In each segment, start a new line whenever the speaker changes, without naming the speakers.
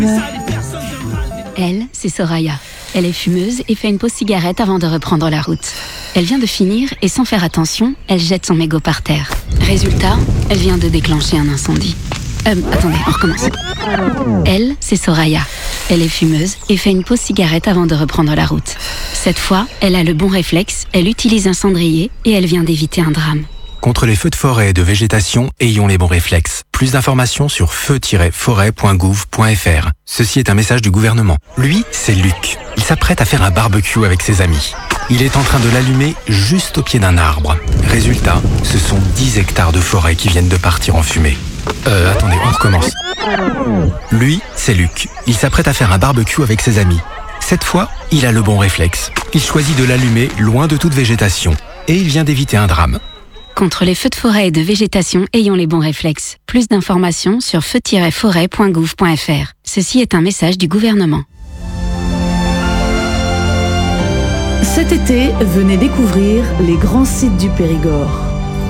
Elle, c'est Soraya. Elle est fumeuse et fait une pause cigarette avant de reprendre la route. Elle vient de finir et sans faire attention, elle jette son mégot par terre. Résultat, elle vient de déclencher un incendie. Attendez, on recommence. Elle, c'est Soraya. Elle est fumeuse et fait une pause cigarette avant de reprendre la route. Cette fois, elle a le bon réflexe, elle utilise un cendrier et elle vient d'éviter un drame.
Contre les feux de forêt et de végétation, ayons les bons réflexes. Plus d'informations sur feu-forêt.gouv.fr. Ceci est un message du gouvernement. Lui, c'est Luc. Il s'apprête à faire un barbecue avec ses amis. Il est en train de l'allumer juste au pied d'un arbre. Résultat, ce sont 10 hectares de forêt qui viennent de partir en fumée. Attendez, on recommence. Lui, c'est Luc. Il s'apprête à faire un barbecue avec ses amis. Cette fois, il a le bon réflexe. Il choisit de l'allumer loin de toute végétation. Et il vient d'éviter un drame.
Contre les feux de forêt et de végétation, ayons les bons réflexes. Plus d'informations sur feu-forêt.gouv.fr. Ceci est un message du gouvernement.
Cet été, venez découvrir les grands sites du Périgord.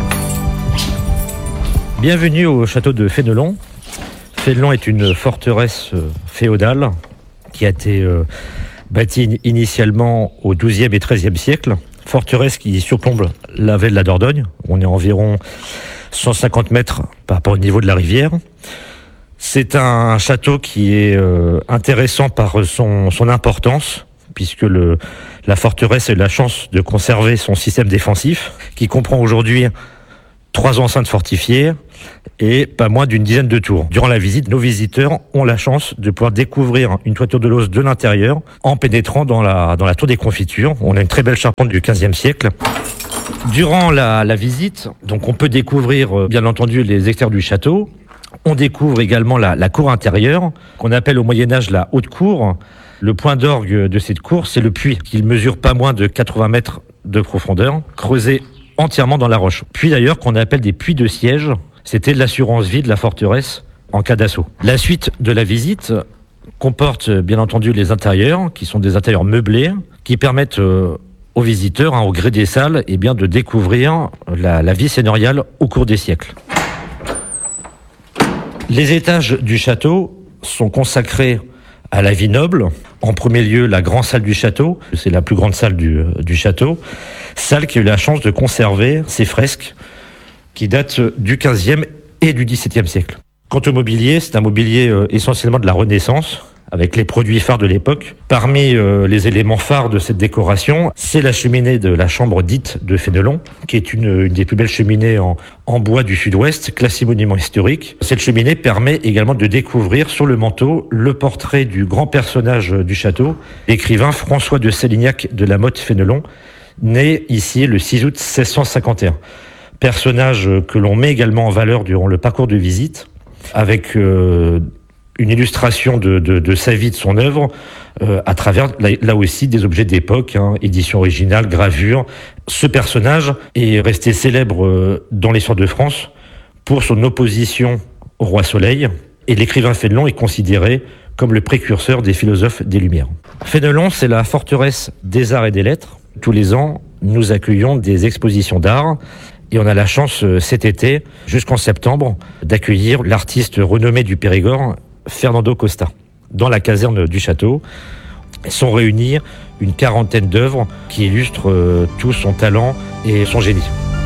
Bienvenue au château de Fénelon. Fénelon est une forteresse féodale qui a été bâtie initialement au XIIe et XIIIe siècle. Forteresse qui surplombe la vallée de la Dordogne. On est environ 150 mètres par rapport au niveau de la rivière. C'est un château qui est intéressant par son importance, puisque la forteresse a eu la chance de conserver son système défensif, qui comprend aujourd'hui 3 enceintes fortifiées et pas moins d'une dizaine de tours. Durant la visite, nos visiteurs ont la chance de pouvoir découvrir une toiture de l'os de l'intérieur en pénétrant dans la tour des confitures. On a une très belle charpente du XVe siècle. Durant la visite, donc on peut découvrir bien entendu les extérieurs du château. On découvre également la cour intérieure, qu'on appelle au Moyen-Âge la haute cour. Le point d'orgue de cette cour, c'est le puits, qui mesure pas moins de 80 mètres de profondeur, creusé entièrement dans la roche. Puis d'ailleurs qu'on appelle des puits de siège, c'était l'assurance vie de la forteresse en cas d'assaut. La suite de la visite comporte bien entendu les intérieurs, qui sont des intérieurs meublés, qui permettent aux visiteurs, au gré des salles, de découvrir la vie seigneuriale au cours des siècles. Les étages du château sont consacrés à la vie noble. En premier lieu, la grande salle du château, c'est la plus grande salle du château, salle qui a eu la chance de conserver ses fresques qui datent du XVe et du XVIIe siècle. Quant au mobilier, c'est un mobilier essentiellement de la Renaissance, avec les produits phares de l'époque. Parmi les éléments phares de cette décoration, c'est la cheminée de la chambre dite de Fénelon, qui est une des plus belles cheminées en bois du sud-ouest, classée monument historique. Cette cheminée permet également de découvrir sur le manteau le portrait du grand personnage du château, l'écrivain François de Salignac de la Motte Fénelon, né ici le 6 août 1651. Personnage que l'on met également en valeur durant le parcours de visite, avec une illustration de sa vie, de son œuvre, à travers, là aussi, des objets d'époque, édition originale, gravure. Ce personnage est resté célèbre dans l'histoire de France pour son opposition au roi Soleil, et l'écrivain Fénelon est considéré comme le précurseur des philosophes des Lumières. Fénelon, c'est la forteresse des arts et des lettres. Tous les ans, nous accueillons des expositions d'art. Et on a la chance cet été, jusqu'en septembre, d'accueillir l'artiste renommé du Périgord, Fernando Costa. Dans la caserne du château sont réunies une quarantaine d'œuvres qui illustrent tout son talent et son génie.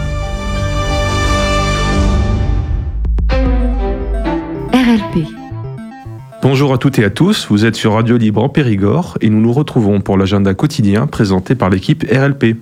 RLP.
Bonjour à toutes et à tous, vous êtes sur Radio Libre en Périgord et nous nous retrouvons pour l'agenda quotidien présenté par l'équipe RLP.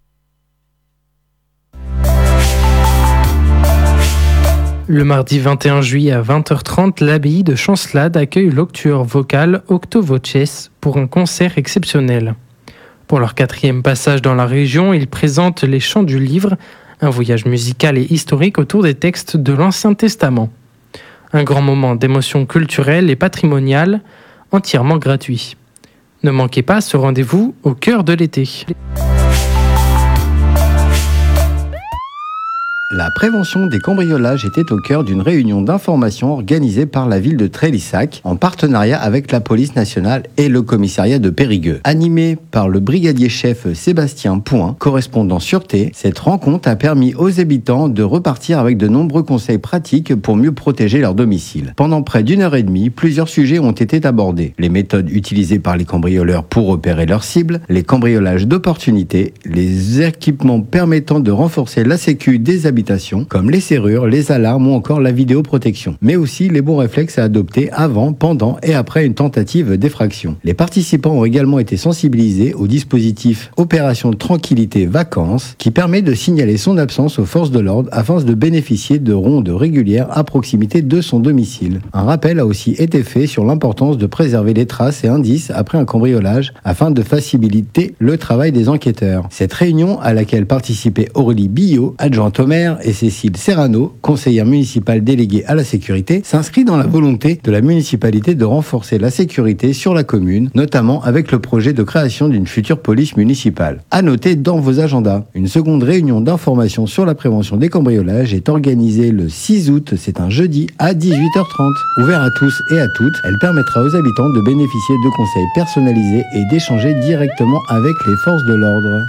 Le mardi 21 juillet à 20h30, l'abbaye de Chancelade accueille l'octueur vocal Octo Voces pour un concert exceptionnel. Pour leur 4e passage dans la région, ils présentent les chants du livre, un voyage musical et historique autour des textes de l'Ancien Testament. Un grand moment d'émotion culturelle et patrimoniale, entièrement gratuit. Ne manquez pas ce rendez-vous au cœur de l'été.
La prévention des cambriolages était au cœur d'une réunion d'information organisée par la ville de Trélissac en partenariat avec la police nationale et le commissariat de Périgueux. Animée par le brigadier-chef Sébastien Pouin, correspondant sûreté, cette rencontre a permis aux habitants de repartir avec de nombreux conseils pratiques pour mieux protéger leur domicile. Pendant près d'une heure et demie, plusieurs sujets ont été abordés. Les méthodes utilisées par les cambrioleurs pour repérer leurs cibles, les cambriolages d'opportunité, les équipements permettant de renforcer la sécu des habitants comme les serrures, les alarmes ou encore la vidéoprotection, mais aussi les bons réflexes à adopter avant, pendant et après une tentative d'effraction. Les participants ont également été sensibilisés au dispositif Opération Tranquillité Vacances qui permet de signaler son absence aux forces de l'ordre afin de bénéficier de rondes régulières à proximité de son domicile. Un rappel a aussi été fait sur l'importance de préserver les traces et indices après un cambriolage afin de faciliter le travail des enquêteurs. Cette réunion à laquelle participait Aurélie Billot, adjointe au maire, et Cécile Serrano, conseillère municipale déléguée à la sécurité, s'inscrit dans la volonté de la municipalité de renforcer la sécurité sur la commune, notamment avec le projet de création d'une future police municipale. À noter dans vos agendas, une seconde réunion d'information sur la prévention des cambriolages est organisée le 6 août, c'est un jeudi à 18h30. Ouvert à tous et à toutes, elle permettra aux habitants de bénéficier de conseils personnalisés et d'échanger directement avec les forces de l'ordre.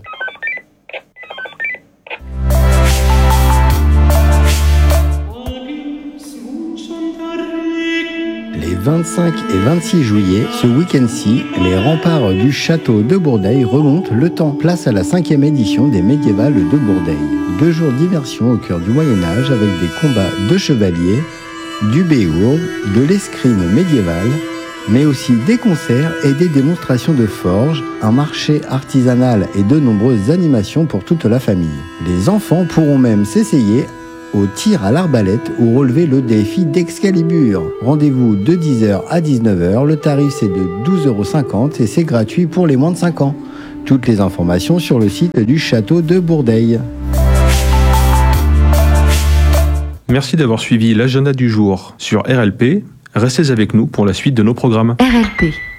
Les 25 et 26 juillet, ce week-end-ci, les remparts du château de Bourdeil remontent le temps. Place à la 5e édition des Médiévales de Bourdeil. 2 jours d'immersion au cœur du Moyen-Âge avec des combats de chevaliers, du béourde, de l'escrime médiévale, mais aussi des concerts et des démonstrations de forge, un marché artisanal et de nombreuses animations pour toute la famille. Les enfants pourront même s'essayer au tir à l'arbalète ou relever le défi d'Excalibur. Rendez-vous de 10h à 19h, le tarif c'est de 12,50 € et c'est gratuit pour les moins de 5 ans. Toutes les informations sur le site du château de Bourdeil.
Merci d'avoir suivi l'agenda du jour sur RLP. Restez avec nous pour la suite de nos programmes.
RLP.